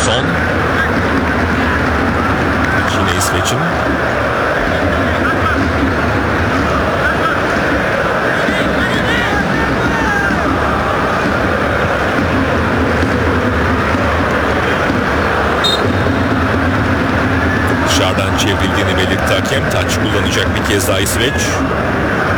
Son. Yine İsveç'in. Dışarıdan çevrildiğini belirtti hakem. Taç kullanacak bir kez daha İsveç.